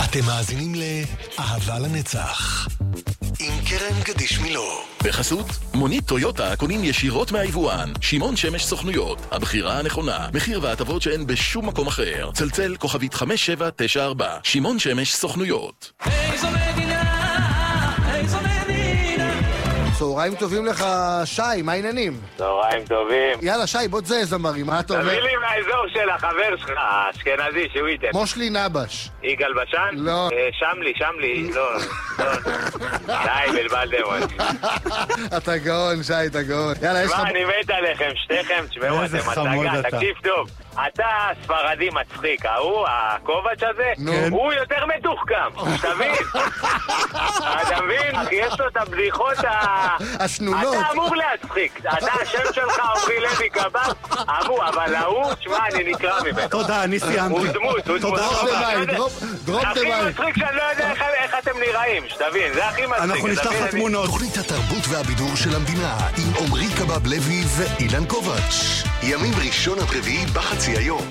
אתם מאזינים לאהבה לנצח עם קרן גדיש מילו. בחסות, מונית טויוטה קונים ישירות מהיבואן. שמעון שמש סוכנויות, הבחירה הנכונה. מחיר והטבות שאין בשום מקום אחר. צלצל כוכבית 5794. שמעון שמש סוכנויות. איזו מדינה, איזו מדינה. צהריים טובים לך, שי, מה העניינים? צהריים טובים. יאללה, שי, בוא תזהה זמרי, מה אתה אומר? תביא לי מהאזור של החבר שלך, האשכנזי, שהוא ייתן. מושלי נבש. יגאל בשן? לא. שמלי, לא. די, בלבלתם. אתה גאון, שי, אתה גאון. יאללה, יש לך... מה, אני מת עליכם, שתיכם, תשמעו, אתם הצגה, תקשיב טוב. אתה ספרדי מצחיק, ההוא, הקובץ' הזה, הוא יותר מתוחכם, תבין? אתה מבין? יש לו את הבדיחות השנונות. אתה אמור להצחיק, אתה השם שלך אורי לוי קב"ס, אמור, אבל ההוא, תשמע, אני נקרא ממנו. תודה, אני סיימתי. הוא דמות. דרופ דה הכי מים. מצחיק שאני לא יודע איך אתם נראים, שתבין, זה הכי מצחיק. אנחנו נשלח לך תמונות. תוכנית התרבות והבידור של המדינה עם עומרי קבב לוי ואילן קובץ'. ימים ראשון עד רביעי בחצי היום.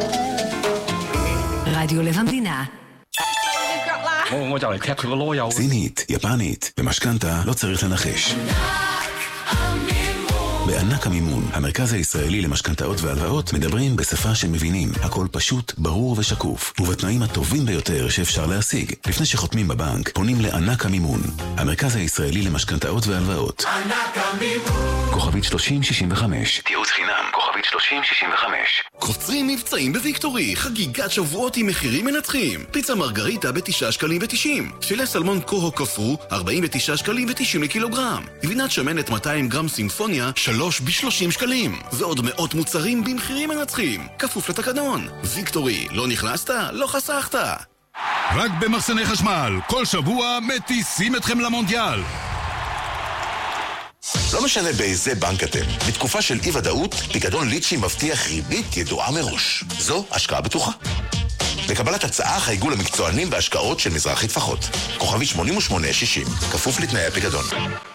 רדיו לב המדינה. סינית, יפנית, במשכנתה לא צריך לנחש. בענק המימון, המרכז הישראלי למשכנתאות והלוואות, מדברים בשפה שמבינים. הכל פשוט, ברור ושקוף, ובתנאים הטובים ביותר שאפשר להשיג. לפני שחותמים בבנק, פונים לענק המימון, המרכז הישראלי למשכנתאות והלוואות. ענק המימון. כוכבית 3065. תיעוץ חינם, כוכבית 3065. קוצרים מבצעים בוויקטורי, חגיגת שבועות עם מחירים מנצחים. פיצה מרגריטה ב9 שקלים ו90. פילה סלמון קוהו כפרו, 49 שקלים ו90 לקילוגרם. גבינת שמנת 200 גרם סימפוניה, 3 ב30 שקלים. ועוד מאות מוצרים במחירים מנצחים. כפוף לתקנון. ויקטורי, לא נכנסת? לא חסכת. רק במחסני חשמל, כל שבוע מטיסים אתכם למונדיאל. לא משנה באיזה בנק אתם, בתקופה של אי-ודאות, פיקדון ליצ'י מבטיח ריבית ידועה מראש. זו השקעה בטוחה. לקבלת הצעה חייגו למקצוענים בהשקעות של מזרחי טפחות. כוכבית 8860, כפוף לתנאי הפיקדון.